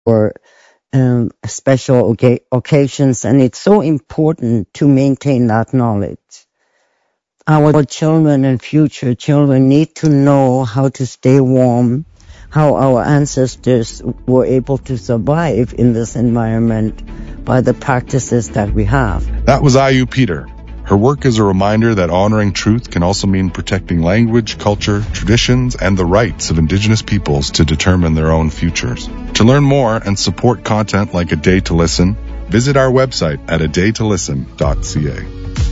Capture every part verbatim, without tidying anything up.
or um, special oca- occasions, and it's so important to maintain that knowledge. Our children and future children need to know how to stay warm, how our ancestors were able to survive in this environment by the practices that we have. That was Ayu Peter. Her work is a reminder that honoring truth can also mean protecting language, culture, traditions, and the rights of Indigenous peoples to determine their own futures. To learn more and support content like A Day to Listen, visit our website at a day to listen dot c a.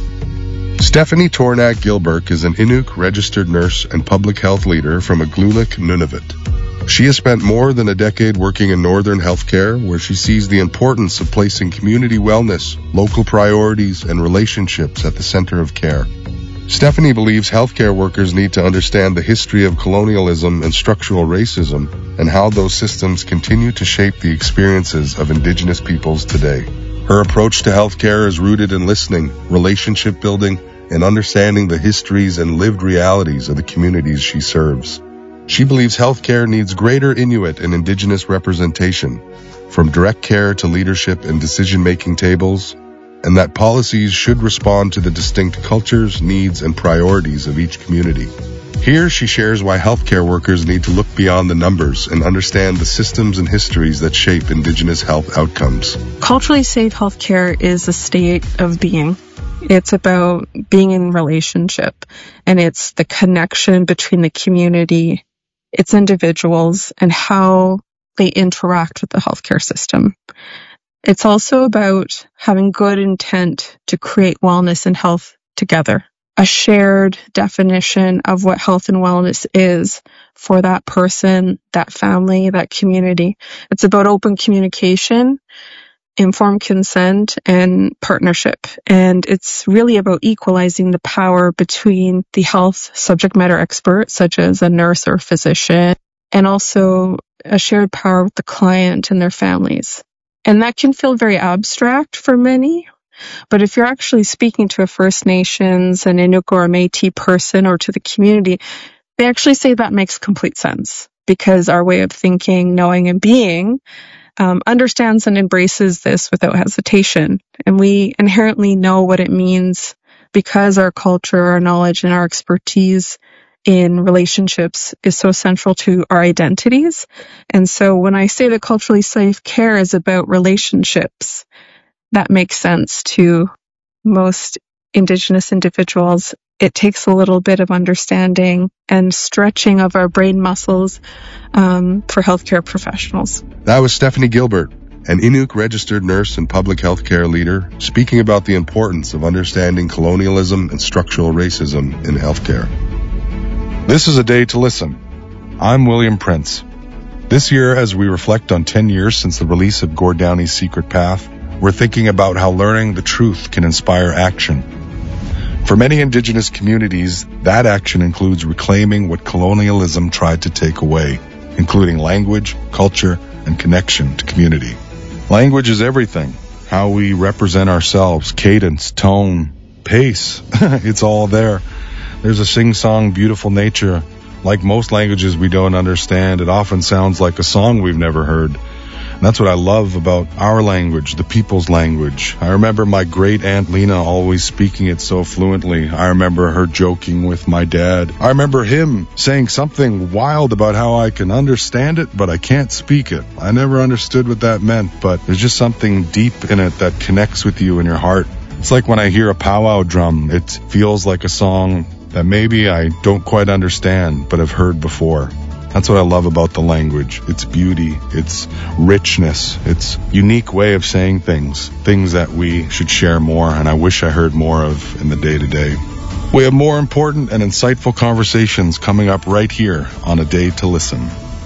Stephanie Tornak Gilbert is an Inuk registered nurse and public health leader from Igloolik, Nunavut. She has spent more than a decade working in northern healthcare, where she sees the importance of placing community wellness, local priorities, and relationships at the center of care. Stephanie believes healthcare workers need to understand the history of colonialism and structural racism and how those systems continue to shape the experiences of Indigenous peoples today. Her approach to healthcare is rooted in listening, relationship building, and understanding the histories and lived realities of the communities she serves. She believes healthcare needs greater Inuit and Indigenous representation, from direct care to leadership and decision-making tables, and that policies should respond to the distinct cultures, needs, and priorities of each community. Here she shares why healthcare workers need to look beyond the numbers and understand the systems and histories that shape Indigenous health outcomes. Culturally safe healthcare is a state of being. It's about being in relationship, and it's the connection between the community, its individuals, and how they interact with the healthcare system. It's also about having good intent to create wellness and health together. A shared definition of what health and wellness is for that person, that family, that community. It's about open communication, informed consent, and partnership. And it's really about equalizing the power between the health subject matter expert, such as a nurse or a physician, and also a shared power with the client and their families. And that can feel very abstract for many. But if you're actually speaking to a First Nations, an Inuk or a Métis person, or to the community, they actually say that makes complete sense, because our way of thinking, knowing, and being um, understands and embraces this without hesitation. And we inherently know what it means because our culture, our knowledge, and our expertise in relationships is so central to our identities. And so when I say that culturally safe care is about relationships, that makes sense to most Indigenous individuals. It takes a little bit of understanding and stretching of our brain muscles um, for healthcare professionals. That was Stephanie Gilbert, an Inuk registered nurse and public healthcare leader, speaking about the importance of understanding colonialism and structural racism in healthcare. This is A Day to Listen. I'm William Prince. This year, as we reflect on ten years since the release of Gord Downie's Secret Path, we're thinking about how learning the truth can inspire action. For many Indigenous communities, that action includes reclaiming what colonialism tried to take away, including language, culture, and connection to community. Language is everything. How we represent ourselves, cadence, tone, pace, it's all there. There's a sing-song, beautiful nature. Like most languages we don't understand, it often sounds like a song we've never heard. And that's what I love about our language, the people's language. I remember my great-aunt Lena always speaking it so fluently. I remember her joking with my dad. I remember him saying something wild about how I can understand it, but I can't speak it. I never understood what that meant, but there's just something deep in it that connects with you in your heart. It's like when I hear a powwow drum, it feels like a song that maybe I don't quite understand, but have heard before. That's what I love about the language. Its beauty, its richness, its unique way of saying things, things that we should share more, and I wish I heard more of in the day-to-day. We have more important and insightful conversations coming up right here on A Day to Listen.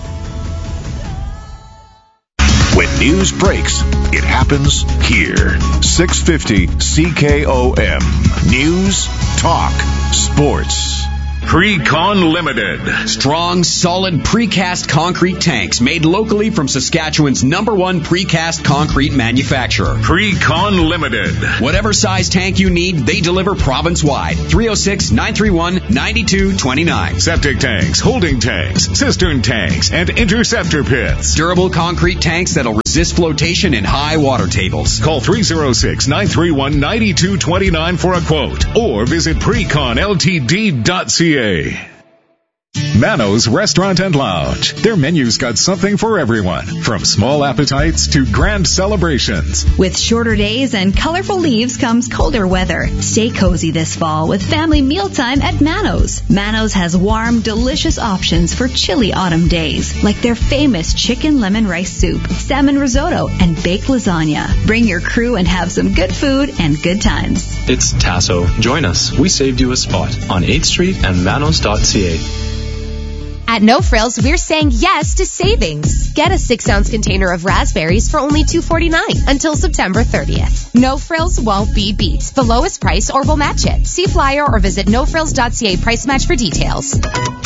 When news breaks, it happens here. six fifty C K O M. News, Talk, Sports. Precon Limited. Strong, solid precast concrete tanks made locally from Saskatchewan's number one precast concrete manufacturer. Precon Limited. Whatever size tank you need, they deliver province-wide. three oh six, nine three one, nine two two nine. Septic tanks, holding tanks, cistern tanks, and interceptor pits. Durable concrete tanks that'll resist flotation in high water tables. Call three oh six, nine three one, nine two two nine for a quote or visit precon l t d dot c a. Mano's Restaurant and Lounge. Their menu's got something for everyone, from small appetites to grand celebrations. With shorter days and colorful leaves comes colder weather. Stay cozy this fall with family mealtime at Mano's. Mano's has warm, delicious options for chilly autumn days, like their famous chicken lemon rice soup, salmon risotto, and baked lasagna. Bring your crew and have some good food and good times. It's Tasso. Join us. We saved you a spot on eighth street and manos dot c a. At No Frills, we're saying yes to savings. Get a six-ounce container of raspberries for only two forty-nine until September thirtieth. No Frills won't be beat. The lowest price or we'll match it. See flyer or visit no frills dot c a price match for details.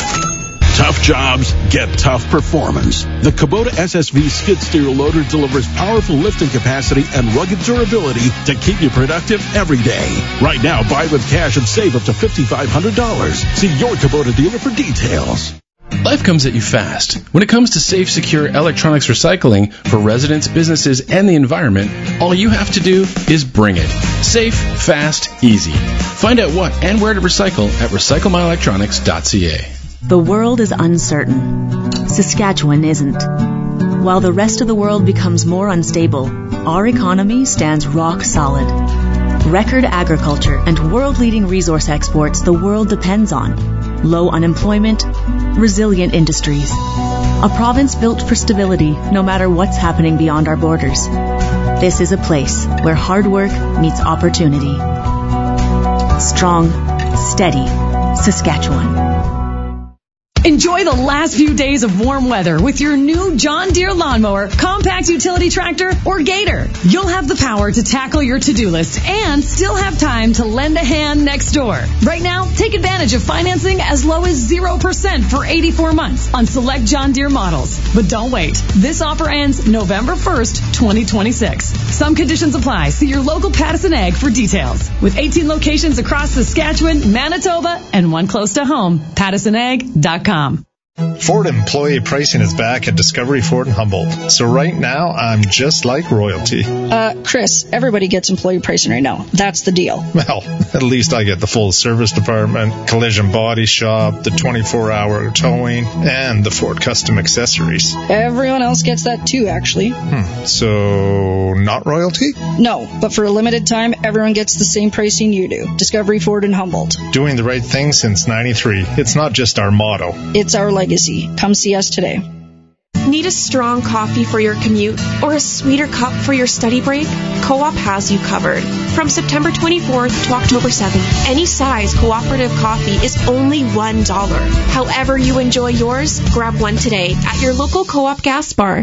Tough jobs get tough performance. The Kubota S S V skid steer loader delivers powerful lifting capacity and rugged durability to keep you productive every day. Right now, buy with cash and save up to five thousand five hundred dollars. See your Kubota dealer for details. Life comes at you fast. When it comes to safe, secure electronics recycling for residents, businesses, and the environment, all you have to do is bring it. Safe, fast, easy. Find out what and where to recycle at recycle my electronics dot c a. The world is uncertain. Saskatchewan isn't. While the rest of the world becomes more unstable, our economy stands rock solid. Record agriculture and world-leading resource exports the world depends on. Low unemployment, resilient industries. A province built for stability no matter what's happening beyond our borders. This is a place where hard work meets opportunity. Strong, steady, Saskatchewan. Enjoy the last few days of warm weather with your new John Deere lawnmower, compact utility tractor, or Gator. You'll have the power to tackle your to-do list and still have time to lend a hand next door. Right now, take advantage of financing as low as zero percent for eighty-four months on select John Deere models. But don't wait. This offer ends November first, twenty twenty-six. Some conditions apply. See your local Pattison Ag for details. With eighteen locations across Saskatchewan, Manitoba, and one close to home, pattison ag dot com. Ford employee pricing is back at Discovery Ford in Humboldt. So right now, I'm just like royalty. Uh, Chris, everybody gets employee pricing right now. That's the deal. Well, at least I get the full service department, collision body shop, the twenty-four hour towing, and the Ford custom accessories. Everyone else gets that too, actually. Hmm. So, not royalty? No, but for a limited time, everyone gets the same pricing you do. Discovery Ford in Humboldt. Doing the right thing since ninety-three. It's not just our motto. It's our legacy. Come see us today. Need a strong coffee for your commute or a sweeter cup for your study break? Co-op has you covered. From September twenty-fourth to October seventh, any size cooperative coffee is only one dollar. However you enjoy yours, grab one today at your local Co-op gas bar.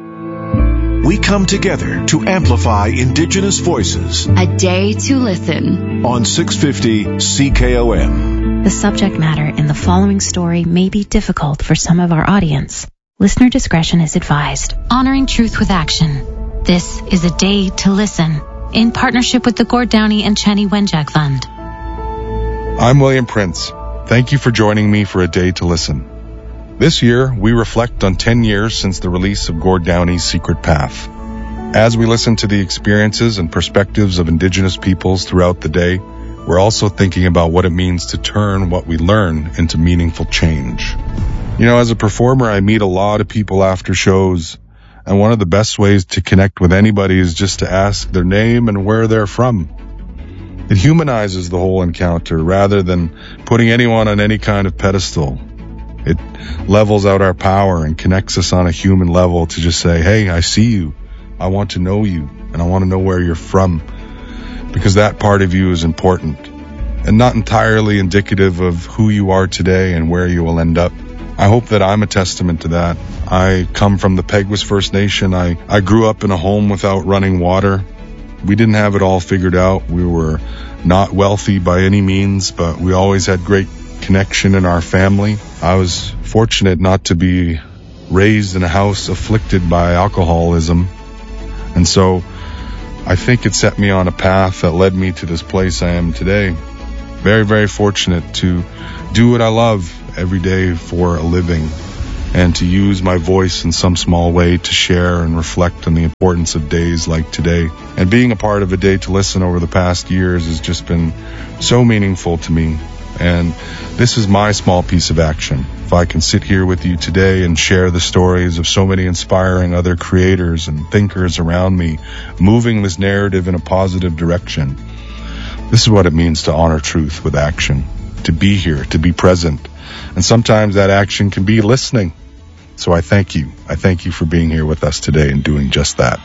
We come together to amplify Indigenous voices. A day to listen. On six fifty C K O M. The subject matter in the following story may be difficult for some of our audience. Listener discretion is advised. Honoring truth with action. This is A Day to Listen, in partnership with the Gord Downie and Chenny Wenjack Fund. I'm William Prince. Thank you for joining me for A Day to Listen. This year, we reflect on ten years since the release of Gord Downie's Secret Path. As we listen to the experiences and perspectives of Indigenous peoples throughout the day, we're also thinking about what it means to turn what we learn into meaningful change. You know, as a performer, I meet a lot of people after shows, and one of the best ways to connect with anybody is just to ask their name and where they're from. It humanizes the whole encounter rather than putting anyone on any kind of pedestal. It levels out our power and connects us on a human level to just say, hey, I see you, I want to know you, and I want to know where you're from. Because that part of you is important and not entirely indicative of who you are today and where you will end up. I hope that I'm a testament to that. I come from the Peguis First Nation. I, I grew up in a home without running water. We didn't have it all figured out. We were not wealthy by any means, but we always had great connection in our family. I was fortunate not to be raised in a house afflicted by alcoholism. And so I think it set me on a path that led me to this place I am today. Very, very fortunate to do what I love every day for a living, and to use my voice in some small way to share and reflect on the importance of days like today. And being a part of A Day to Listen over the past years has just been so meaningful to me. And this is my small piece of action. If I can sit here with you today and share the stories of so many inspiring other creators and thinkers around me, moving this narrative in a positive direction, this is what it means to honor truth with action, to be here, to be present. And sometimes that action can be listening. So I thank you. I thank you for being here with us today and doing just that.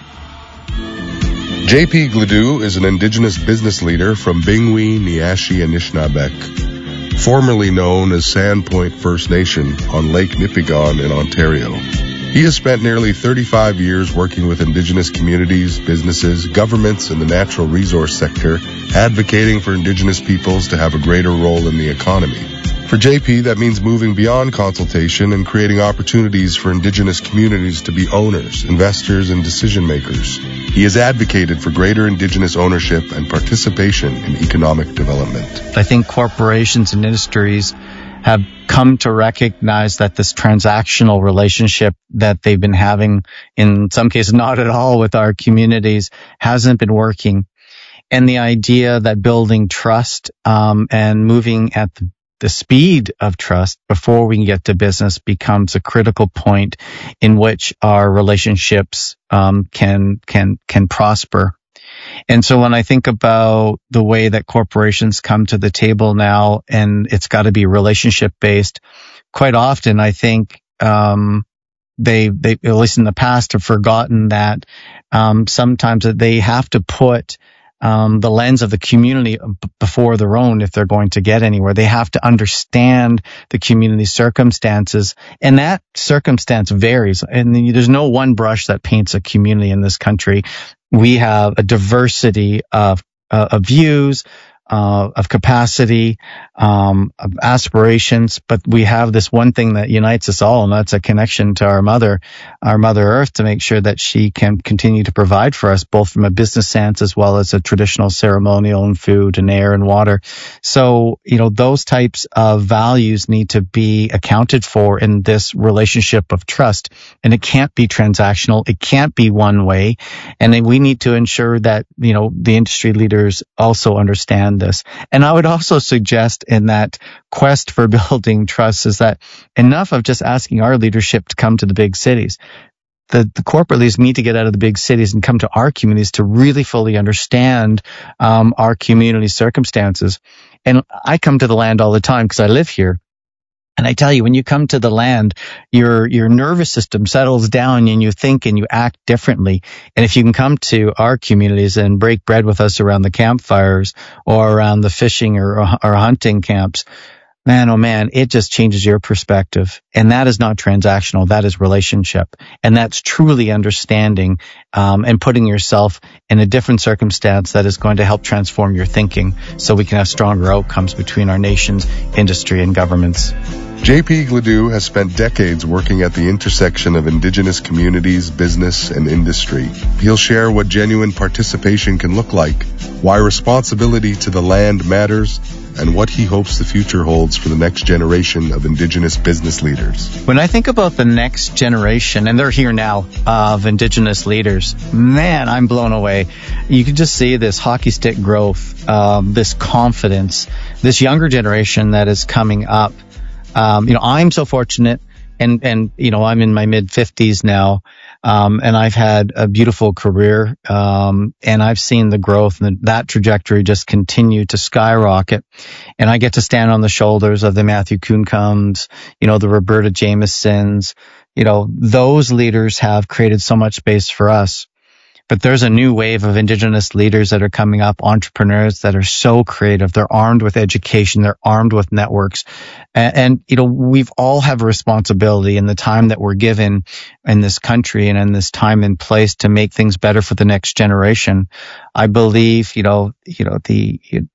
J P Gladue is an Indigenous business leader from Bingwi, Niashi, Anishinaabeg, formerly known as Sandpoint First Nation on Lake Nipigon in Ontario. He has spent nearly thirty-five years working with Indigenous communities, businesses, governments, and the natural resource sector, advocating for Indigenous peoples to have a greater role in the economy. For J P, that means moving beyond consultation and creating opportunities for Indigenous communities to be owners, investors, and decision makers. He has advocated for greater Indigenous ownership and participation in economic development. I think corporations and industries have come to recognize that this transactional relationship that they've been having, in some cases not at all, with our communities hasn't been working. And the idea that building trust um, and moving at the The speed of trust before we can get to business becomes a critical point in which our relationships um, can can can prosper. And so when I think about the way that corporations come to the table now, and it's got to be relationship based, quite often I think um, they they at least in the past have forgotten that um, sometimes that they have to put Um, the lens of the community before their own if they're going to get anywhere. They have to understand the community circumstances, and that circumstance varies. And there's no one brush that paints a community in this country. We have a diversity of, uh, of views, uh, of capacity, um, of aspirations, but we have this one thing that unites us all, and that's a connection to our mother, our Mother Earth, to make sure that she can continue to provide for us, both from a business sense as well as a traditional ceremonial and food and air and water. So, you know, those types of values need to be accounted for in this relationship of trust, and it can't be transactional. It can't be one way. And then we need to ensure that, you know, the industry leaders also understand this. And I would also suggest in that quest for building trust is that enough of just asking our leadership to come to the big cities. The, the corporate leaders need to get out of the big cities and come to our communities to really fully understand um, our community circumstances. And I come to the land all the time because I live here. And I tell you, when you come to the land, your your nervous system settles down and you think and you act differently. And if you can come to our communities and break bread with us around the campfires or around the fishing or, or hunting camps, man, oh man, it just changes your perspective. And that is not transactional. That is relationship. And that's truly understanding um, and putting yourself in a different circumstance that is going to help transform your thinking so we can have stronger outcomes between our nations, industry, and governments. J P Gladue has spent decades working at the intersection of Indigenous communities, business, and industry. He'll share what genuine participation can look like, why responsibility to the land matters, and what he hopes the future holds for the next generation of Indigenous business leaders. When I think about the next generation, and they're here now, of Indigenous leaders, man, I'm blown away. You can just see this hockey stick growth, um, this confidence, this younger generation that is coming up. Um, you know, I'm so fortunate, and, and, you know, I'm in my mid fifties now, um, and I've had a beautiful career, um, and I've seen the growth and that trajectory just continue to skyrocket. And I get to stand on the shoulders of the Matthew Kuhncombs, you know, the Roberta Jamiesons, you know, those leaders have created so much space for us. But there's a new wave of Indigenous leaders that are coming up, entrepreneurs that are so creative. They're armed with education. They're armed with networks. And, and, you know, we've all have a responsibility in the time that we're given in this country and in this time and place to make things better for the next generation. I believe, you know, you know, the,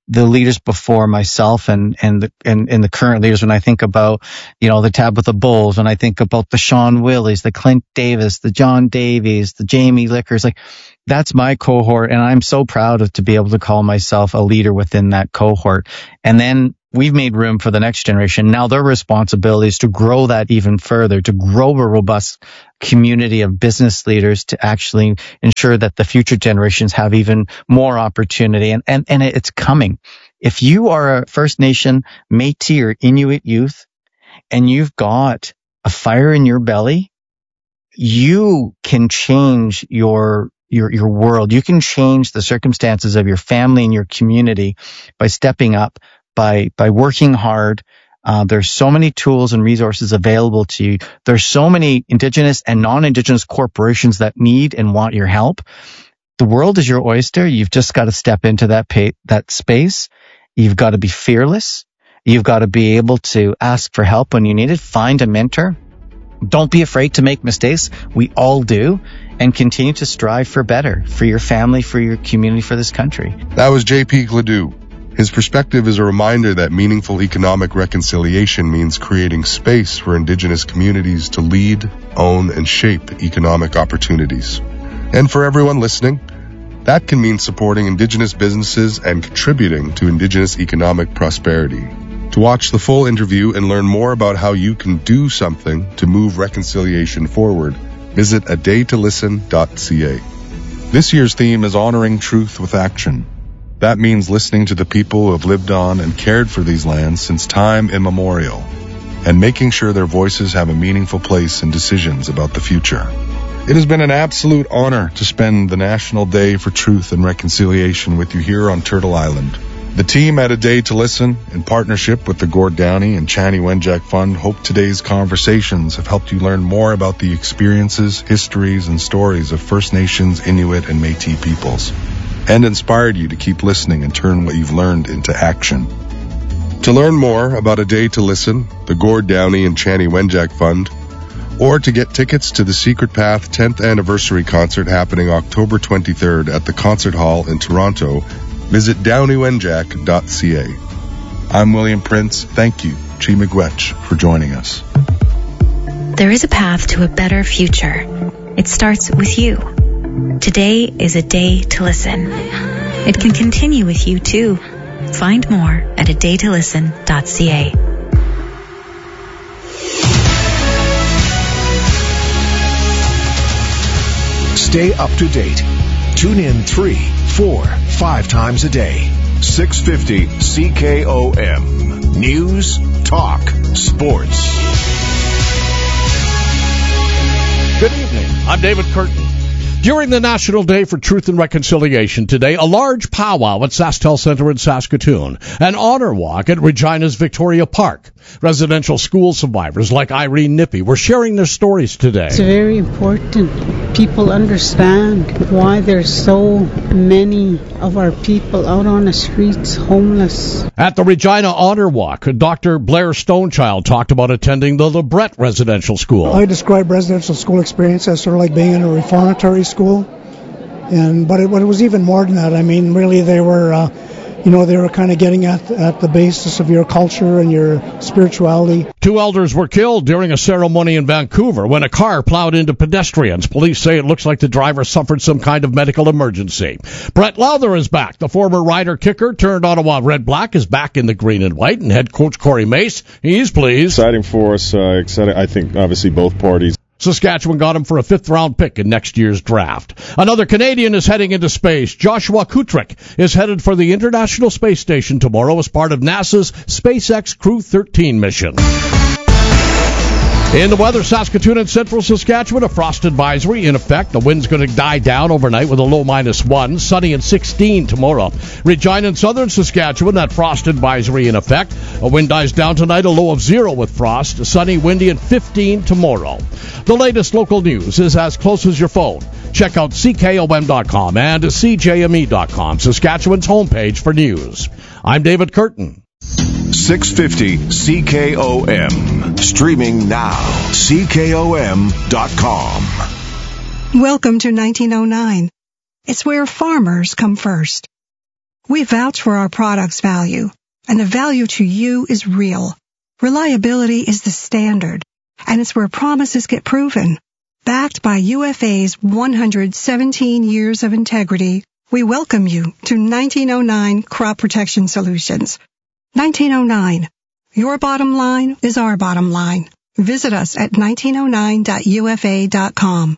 the leaders before myself and, and the, and, and the current leaders, when I think about, you know, the Tabitha Bulls, when I think about the Sean Willies, the Clint Davis, the John Davies, the Jamie Lickers, like that's my cohort. And I'm so proud of to be able to call myself a leader within that cohort. And then we've made room for the next generation. Now their responsibility is to grow that even further, to grow a robust community of business leaders to actually ensure that the future generations have even more opportunity. And, and, and it's coming. If you are a First Nation, Métis, or Inuit youth, and you've got a fire in your belly, you can change your your your world. You can change the circumstances of your family and your community by stepping up, by by working hard. Uh, there's so many tools and resources available to you. There's so many Indigenous and non-Indigenous corporations that need and want your help. The world is your oyster. You've just got to step into that pay, that space. You've got to be fearless. You've got to be able to ask for help when you need it. Find a mentor. Don't be afraid to make mistakes. We all do. And continue to strive for better, for your family, for your community, for this country. That was J P Gladue. His perspective is a reminder that meaningful economic reconciliation means creating space for Indigenous communities to lead, own, and shape economic opportunities. And for everyone listening, that can mean supporting Indigenous businesses and contributing to Indigenous economic prosperity. To watch the full interview and learn more about how you can do something to move reconciliation forward, visit a day to listen dot c a. This year's theme is honoring truth with action. That means listening to the people who have lived on and cared for these lands since time immemorial, and making sure their voices have a meaningful place in decisions about the future. It has been an absolute honor to spend the National Day for Truth and Reconciliation with you here on Turtle Island. The team at A Day to Listen, in partnership with the Gord Downie and Chanie Wenjack Fund, hope today's conversations have helped you learn more about the experiences, histories, and stories of First Nations, Inuit, and Métis peoples, and inspired you to keep listening and turn what you've learned into action. To learn more about A Day to Listen, the Gord Downie and Chanie Wenjack Fund, or to get tickets to the Secret Path tenth Anniversary Concert happening October twenty-third at the Concert Hall in Toronto, visit downie wenjack dot c a. I'm William Prince. Thank you, Chi Miigwech, for joining us. There is a path to a better future. It starts with you. Today is a day to listen. It can continue with you too. Find more at a day to listen dot c a. Stay up to date. Tune in three, four, five times a day. six fifty C K O M. News, talk, sports. Good evening. I'm David Curtin. During the National Day for Truth and Reconciliation today, a large powwow at SaskTel Center in Saskatoon, an honor walk at Regina's Victoria Park. Residential school survivors like Irene Nippy were sharing their stories today. It's very important. People understand why there's so many of our people out on the streets homeless. At the Regina Honor Walk, Doctor Blair Stonechild talked about attending the LeBret Residential School. I describe residential school experience as sort of like being in a reformatory school, and but it, but it was even more than that. I mean, really, they were, uh, you know, they were kind of getting at at the basis of your culture and your spirituality. Two elders were killed during a ceremony in Vancouver when a car plowed into pedestrians. Police say it looks like the driver suffered some kind of medical emergency. Brett Lowther is back. The former Rider kicker turned Ottawa Red Black is back in the green and white, and head coach Corey Mace, he's pleased. Exciting for us. Uh, exciting. I think obviously both parties. Saskatchewan got him for a fifth-round pick in next year's draft. Another Canadian is heading into space. Joshua Kutrick is headed for the International Space Station tomorrow as part of NASA's SpaceX Crew thirteen mission. In the weather, Saskatoon and central Saskatchewan, a frost advisory in effect. The wind's going to die down overnight with a low minus one. Sunny and sixteen tomorrow. Regina and southern Saskatchewan, that frost advisory in effect. A wind dies down tonight, a low of zero with frost. Sunny, windy, and fifteen tomorrow. The latest local news is as close as your phone. Check out C K O M dot com and C J M E dot com, Saskatchewan's homepage for news. I'm David Curtin. six fifty C K O M. Streaming now. C K O M dot com. Welcome to nineteen oh nine. It's where farmers come first. We vouch for our product's value, and the value to you is real. Reliability is the standard, and it's where promises get proven. Backed by U F A's one hundred seventeen years of integrity, we welcome you to nineteen oh nine Crop Protection Solutions. nineteen oh nine. Your bottom line is our bottom line. Visit us at nineteen oh nine dot U F A dot com.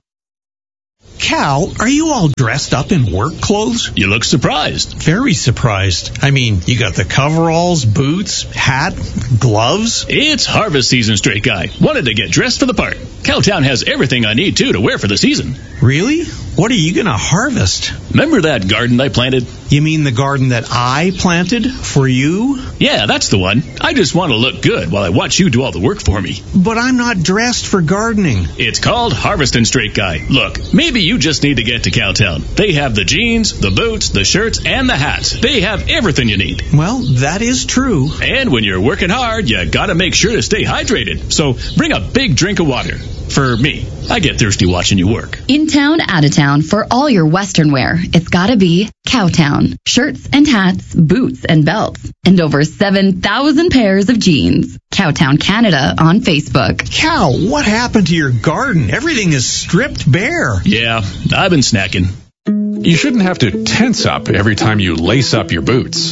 Cal, are you all dressed up in work clothes? You look surprised. Very surprised. I mean, you got the coveralls, boots, hat, gloves. It's harvest season, straight guy. Wanted to get dressed for the part. Cowtown has everything I need, too, to wear for the season. Really? What are you going to harvest? Remember that garden I planted? You mean the garden that I planted for you? Yeah, that's the one. I just want to look good while I watch you do all the work for me. But I'm not dressed for gardening. It's called harvesting, straight guy. Look, maybe you just need to get to Cowtown. They have the jeans, the boots, the shirts, and the hats. They have everything you need. Well, that is true. And when you're working hard, you gotta make sure to stay hydrated. So bring a big drink of water. For me, I get thirsty watching you work. In town, out of town, for all your Western wear, it's gotta be Cowtown. Shirts and hats, boots and belts, and over seven thousand pairs of jeans. Cowtown Canada on Facebook. Cal, what happened to your garden? Everything is stripped bare. Yeah, I've been snacking. You shouldn't have to tense up every time you lace up your boots.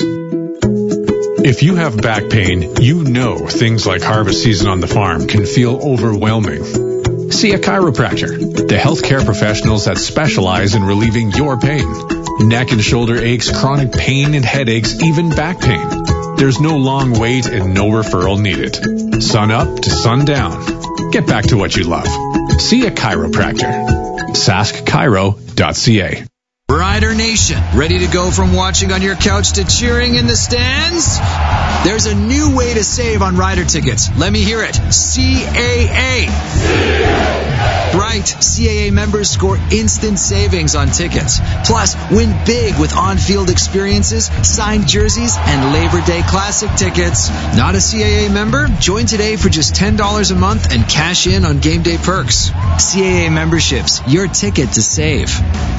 If you have back pain, you know things like harvest season on the farm can feel overwhelming. See a chiropractor, the healthcare professionals that specialize in relieving your pain. Neck and shoulder aches, chronic pain and headaches, even back pain. There's no long wait and no referral needed. Sun up to sundown. Get back to what you love. See a chiropractor. sask chiro dot c a. Rider Nation, ready to go from watching on your couch to cheering in the stands? There's a new way to save on Rider tickets. Let me hear it. C A A. Right, C A A members score instant savings on tickets. Plus, win big with on-field experiences, signed jerseys, and Labor Day Classic tickets. Not a C A A member? Join today for just ten dollars a month and cash in on game day perks. C A A memberships, your ticket to save.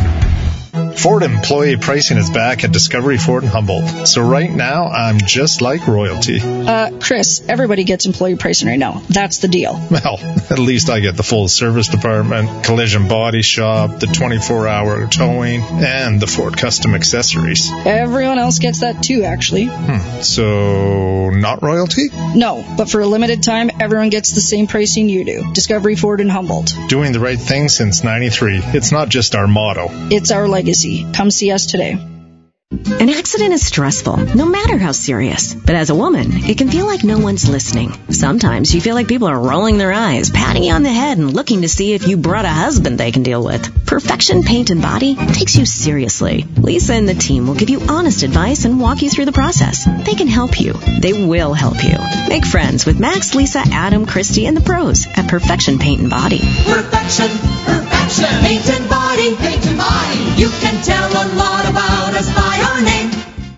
Ford employee pricing is back at Discovery Ford in Humboldt. So right now, I'm just like royalty. Uh, Chris, everybody gets employee pricing right now. That's the deal. Well, at least I get the full service department, collision body shop, the twenty-four hour towing, and the Ford custom accessories. Everyone else gets that too, actually. Hmm. So, not royalty? No, but for a limited time, everyone gets the same pricing you do. Discovery Ford in Humboldt. Doing the right thing since ninety-three. It's not just our motto. It's our legacy. Come see us today. An accident is stressful, no matter how serious. But as a woman, it can feel like no one's listening. Sometimes you feel like people are rolling their eyes, patting you on the head, and looking to see if you brought a husband they can deal with. Perfection Paint and Body takes you seriously. Lisa and the team will give you honest advice and walk you through the process. They can help you. They will help you. Make friends with Max, Lisa, Adam, Christy, and the pros at Perfection Paint and Body. Perfection, perfection, paint and body, paint and body. You can tell a lot about us by our name.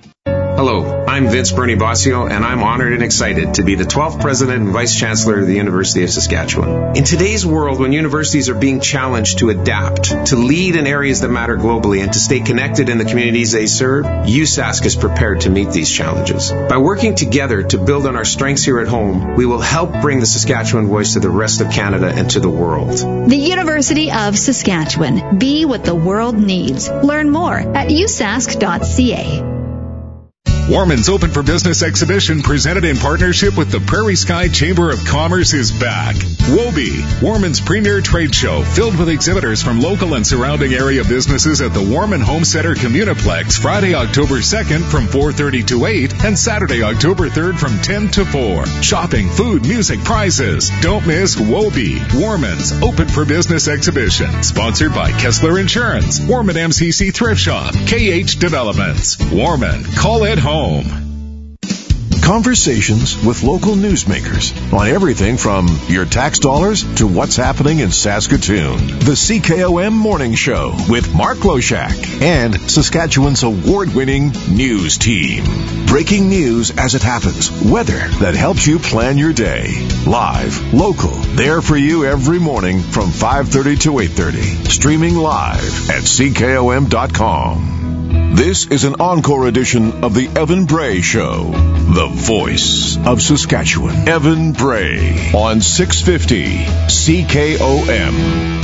Hello, I'm Vince Bernie Bossio, and I'm honored and excited to be the twelfth President and Vice Chancellor of the University of Saskatchewan. In today's world, when universities are being challenged to adapt, to lead in areas that matter globally, and to stay connected in the communities they serve, U S A S C is prepared to meet these challenges. By working together to build on our strengths here at home, we will help bring the Saskatchewan voice to the rest of Canada and to the world. The University of Saskatchewan. Be what the world needs. Learn more at u sask dot c a. Warman's Open for Business exhibition, presented in partnership with the Prairie Sky Chamber of Commerce, is back. WOBE, Warman's premier trade show, filled with exhibitors from local and surrounding area businesses at the Warman Home Center Communiplex, Friday, October second from four thirty to eight, and Saturday, October third from ten to four. Shopping, food, music, prizes. Don't miss WOBE, Warman's Open for Business exhibition, sponsored by Kessler Insurance, Warman M C C Thrift Shop, K H Developments. Warman, call it home. Conversations with local newsmakers on everything from your tax dollars to what's happening in Saskatoon. The C K O M Morning Show with Mark Loshak and Saskatchewan's award-winning news team. Breaking news as it happens. Weather that helps you plan your day. Live, local, there for you every morning from five thirty to eight thirty. Streaming live at C K O M dot com. This is an encore edition of the Evan Bray Show, the voice of Saskatchewan. Evan Bray on six fifty C K O M.